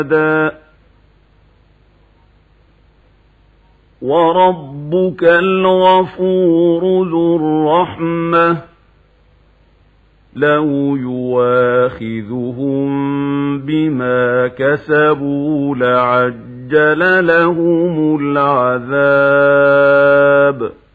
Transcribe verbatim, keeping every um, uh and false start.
وربك الغفور ذو الرحمة لو يواخذهم بما كسبوا لعجل لهم العذاب